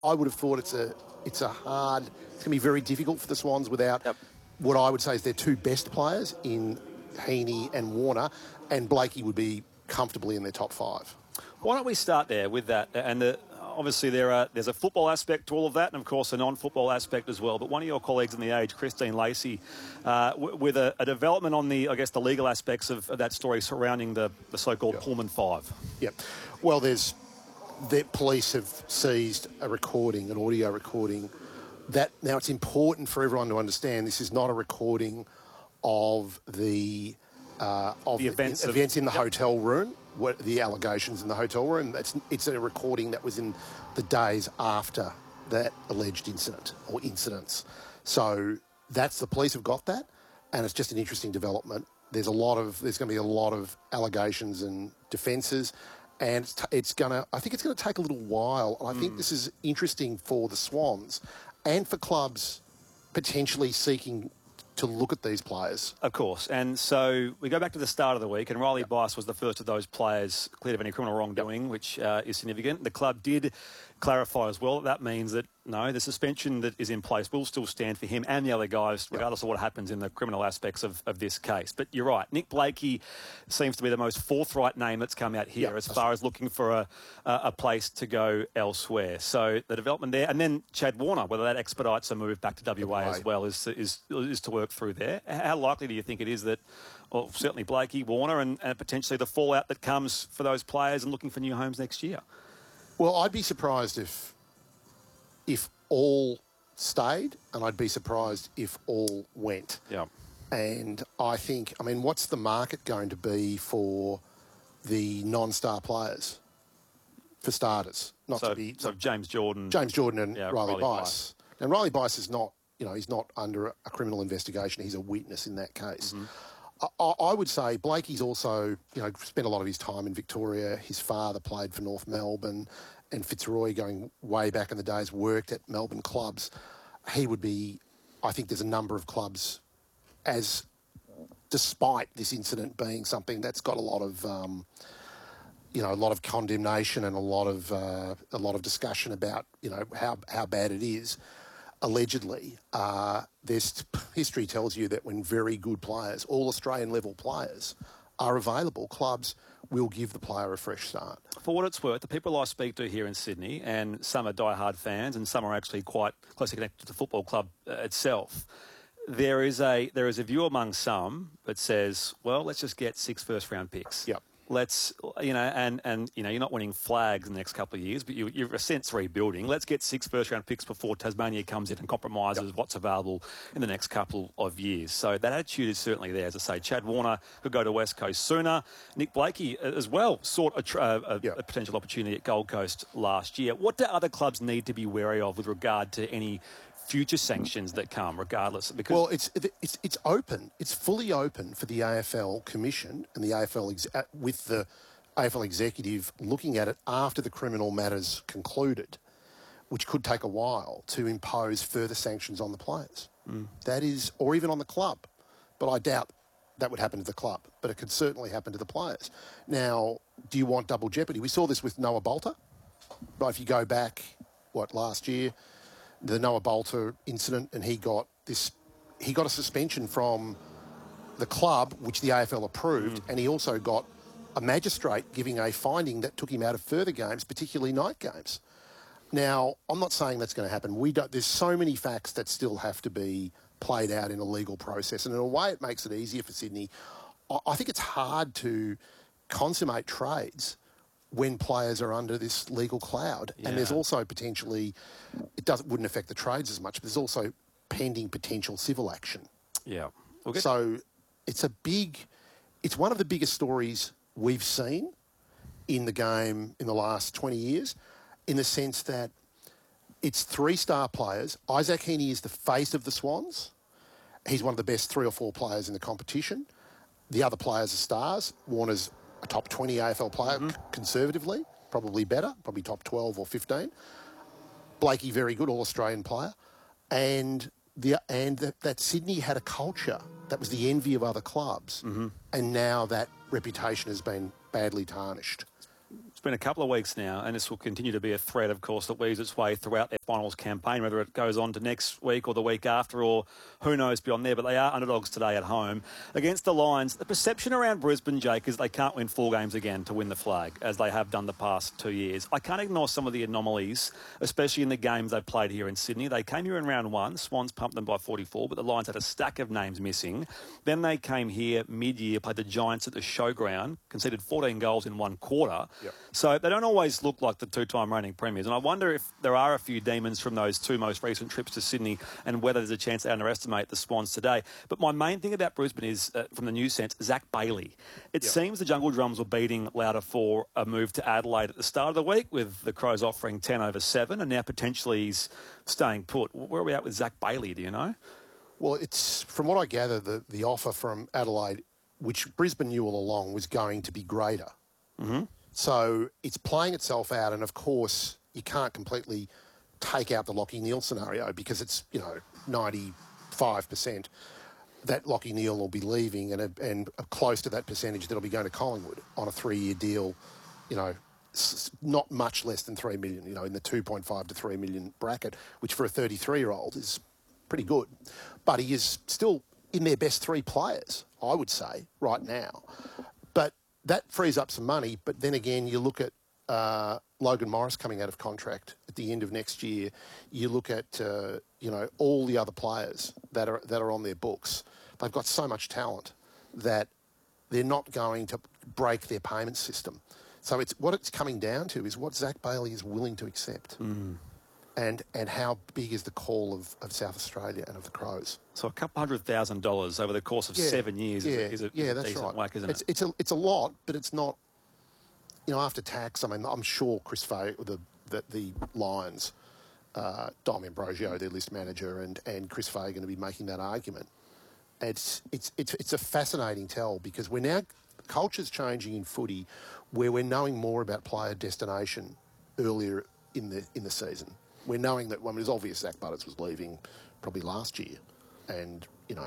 I would have thought it's going to be very difficult for the Swans without what I would say is their two best players in Heaney and Warner, and Blakey would be comfortably in their top five. Why don't we start there with that? And obviously there's a football aspect to all of that, and of course a non-football aspect as well. But one of your colleagues in The Age, Christine Lacey, with a development on the legal aspects of that story surrounding the so-called Pullman 5. Yep. Well, the police have seized a recording, an audio recording. Now it's important for everyone to understand this is not a recording of the events in the hotel room, the allegations in the hotel room. It's a recording that was in the days after that alleged incident or incidents. So the police have got that, and it's just an interesting development. There's going to be a lot of allegations and defences, and I think it's going to take a little while. And I think this is interesting for the Swans and for clubs potentially seeking to look at these players. Of course. And so we go back to the start of the week, and Riley Bice was the first of those players cleared of any criminal wrongdoing, which is significant. The club did clarify as well that means that, no, the suspension that is in place will still stand for him and the other guys, regardless of what happens in the criminal aspects of this case. But you're right, Nick Blakey seems to be the most forthright name that's come out here as far as looking for a place to go elsewhere. So the development there, and then Chad Warner, whether that expedites a move back to WA as well, is to work through there. How likely do you think it is that, well, certainly Blakey, Warner, and potentially the fallout that comes for those players and looking for new homes next year? Well, I'd be surprised if all stayed, and I'd be surprised if all went. Yeah. And I think, what's the market going to be for the non-star players? For starters, So James Jordan and Riley Bice. Now, Riley Bice is not, he's not under a criminal investigation. He's a witness in that case. Mm-hmm. I would say Blakey's also, spent a lot of his time in Victoria. His father played for North Melbourne, and Fitzroy, going way back in the days, worked at Melbourne clubs. He would be, I think there's a number of clubs, despite this incident being something that's got a lot of, a lot of condemnation and a lot of discussion about, how bad it is. Allegedly, history tells you that when very good players, all Australian level players, are available, clubs will give the player a fresh start. For what it's worth, the people I speak to here in Sydney, and some are diehard fans and some are actually quite closely connected to the football club itself, there is a view among some that says, well, let's just get 6 first-round picks. Yep. Let's, you're not winning flags in the next couple of years, but you're a sense rebuilding. Let's get 6 first-round picks before Tasmania comes in and compromises what's available in the next couple of years. So that attitude is certainly there. As I say, Chad Warner could go to West Coast sooner. Nick Blakey as well sought a potential opportunity at Gold Coast last year. What do other clubs need to be wary of with regard to any future sanctions that come, regardless? Because it's open. It's fully open for the AFL Commission and the AFL with the AFL executive looking at it after the criminal matter's concluded, which could take a while, to impose further sanctions on the players. That is, or even on the club. But I doubt that would happen to the club, but it could certainly happen to the players. Now, do you want double jeopardy? We saw this with Noah Bolter. But if you go back, last year, the Noah Bolter incident, and he got a suspension from the club, which the AFL approved, and he also got a magistrate giving a finding that took him out of further games, particularly night games. Now, I'm not saying that's going to happen. There's so many facts that still have to be played out in a legal process, and in a way it makes it easier for Sydney. I think it's hard to consummate trades when players are under this legal cloud. Yeah. And there's also potentially, wouldn't affect the trades as much, but there's also pending potential civil action. Yeah. So it's one of the biggest stories we've seen in the game in the last 20 years, in the sense that it's 3 star players. Isaac Heaney is the face of the Swans. He's one of the best 3 or 4 players in the competition. The other players are stars. Warner's a top 20 AFL player, conservatively, probably better, probably top 12 or 15. Blakey, very good, all-Australian player. And that Sydney had a culture that was the envy of other clubs. And now that reputation has been badly tarnished. been a couple of weeks now, and this will continue to be a thread, of course, that weaves its way throughout their finals campaign, whether it goes on to next week or the week after or who knows beyond there. But they are underdogs today at home against the Lions. The perception around Brisbane, Jake, is they can't win 4 games again to win the flag, as they have done the past 2 years. I can't ignore some of the anomalies, especially in the games they've played here in Sydney. They came here in round 1. Swans pumped them by 44, but the Lions had a stack of names missing. Then they came here mid-year, played the Giants at the Showground, conceded 14 goals in 1 quarter. Yep. So they don't always look like the 2-time reigning premiers. And I wonder if there are a few demons from those 2 most recent trips to Sydney and whether there's a chance to underestimate the Swans today. But my main thing about Brisbane is, from the news sense, Zach Bailey. It seems the Jungle Drums were beating louder for a move to Adelaide at the start of the week, with the Crows offering 10 over 7, and now potentially he's staying put. Where are we at with Zach Bailey, do you know? Well, it's from what I gather, the offer from Adelaide, which Brisbane knew all along, was going to be greater. Mm-hmm. So it's playing itself out, and of course you can't completely take out the Lachie Neale scenario because it's 95% that Lachie Neale will be leaving, and close to that percentage that'll be going to Collingwood on a 3-year deal. Not much less than $3 million. In the 2.5 to 3 million bracket, which for a 33-year-old is pretty good. But he is still in their best 3 players, I would say, right now. But that frees up some money. But then again, you look at Logan Morris coming out of contract at the end of next year. You look at all the other players that are on their books. They've got so much talent that they're not going to break their payment system. So what it's coming down to is what Zach Bailey is willing to accept. Mm. And how big is the call of South Australia and of the Crows? So a couple $100,000 over the course of 7 years is a that's decent right. whack, isn't it? It's a lot, but it's not. After tax, I mean, I'm sure Chris Fay, the Lions, Dom Ambrosio, their list manager, and Chris Fay are going to be making that argument. It's a fascinating tell because culture's changing in footy, where we're knowing more about player destination earlier in the season. We're knowing that, it was obvious Zach Butters was leaving probably last year. And,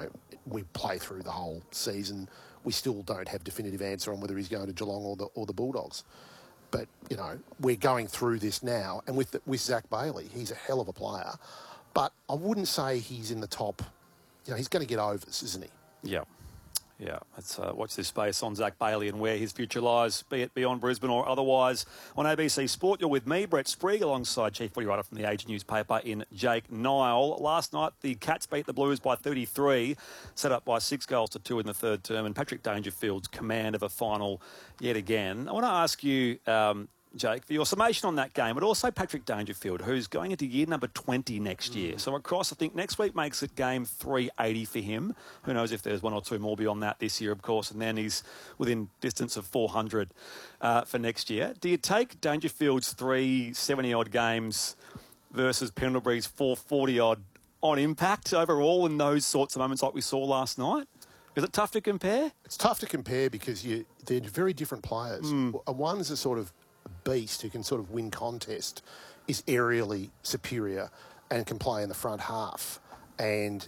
we play through the whole season. We still don't have definitive answer on whether he's going to Geelong or the Bulldogs. But, we're going through this now. And with Zach Bailey, he's a hell of a player. But I wouldn't say he's in the top. He's going to get overs, isn't he? Yeah. Yeah, let's watch this space on Zach Bailey and where his future lies, be it beyond Brisbane or otherwise. On ABC Sport, you're with me, Brett Sprigg, alongside Chief Footy Writer from the Age newspaper in Jake Nile. Last night, the Cats beat the Blues by 33, set up by 6 goals to 2 in the third term, and Patrick Dangerfield's command of a final yet again. I want to ask you, Jake, for your summation on that game, but also Patrick Dangerfield, who's going into year number 20 next year. So across, I think next week makes it game 380 for him. Who knows if there's 1 or 2 more beyond that this year, of course, and then he's within distance of 400 for next year. Do you take Dangerfield's 370-odd games versus Pendlebury's 440-odd on impact overall in those sorts of moments like we saw last night? Is it tough to compare? It's tough to compare because they're very different players. One's a sort of beast who can sort of win contest, is aerially superior and can play in the front half and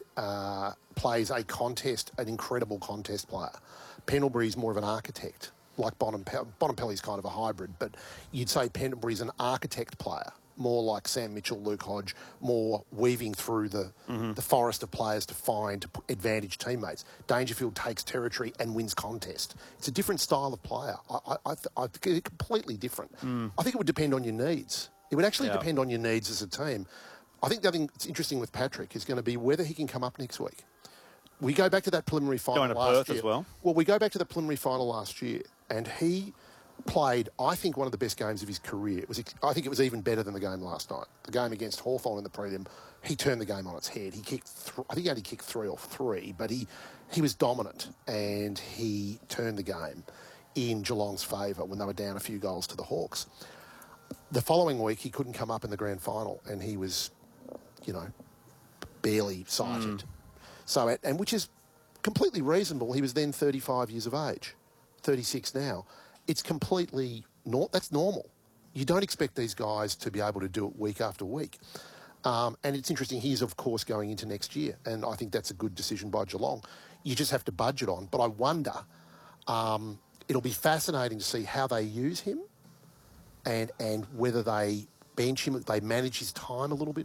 plays an incredible contest player. Pendlebury's more of an architect, like Bontempelli's kind of a hybrid, but you'd say Pendlebury's an architect player, more like Sam Mitchell, Luke Hodge, more weaving through the forest of players to find advantage teammates. Dangerfield takes territory and wins contest. It's a different style of player. I think completely different. I think it would depend on your needs. It would actually depend on your needs as a team. I think the other thing that's interesting with Patrick is going to be whether he can come up next week. We go back to that preliminary final Going to last Perth year. as well. Well, we go back to the preliminary final last year, and he played, I think, one of the best games of his career. I think it was even better than the game last night. The game against Hawthorn in the prelim, he turned the game on its head. He kicked, I think he only kicked 3 or 3, but he was dominant, and he turned the game in Geelong's favour when they were down a few goals to the Hawks. The following week, he couldn't come up in the grand final, and he was, barely sighted. So, and which is completely reasonable. He was then 35 years of age, 36 now. It's completely, that's normal. You don't expect these guys to be able to do it week after week. And it's interesting, he's of course going into next year, and I think that's a good decision by Geelong. You just have to budget on. But I wonder, it'll be fascinating to see how they use him and whether they bench him, they manage his time a little bit